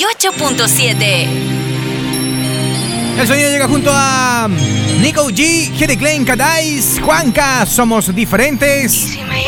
98.7. El sonido llega junto a Nico G, Hedy Klein, Kadais, Juanca, Somos Diferentes.